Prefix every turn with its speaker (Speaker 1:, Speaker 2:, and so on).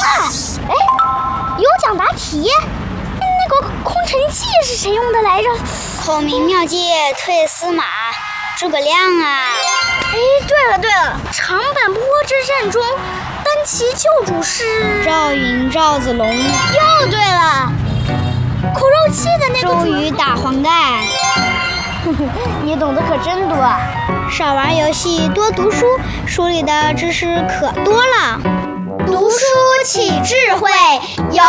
Speaker 1: 哎，有奖答题。那个空城计是谁用的来着？
Speaker 2: 孔明妙计退司马，诸葛亮啊！
Speaker 1: 哎，对了，长坂坡之战中，单骑救主是
Speaker 2: 赵云、赵子龙。
Speaker 1: 又对了，苦肉计的那个
Speaker 2: 周瑜打黄盖。
Speaker 1: 你懂得可真多啊！
Speaker 2: 少玩游戏，多读书，书里的知识可多了。
Speaker 1: 读书起智慧，有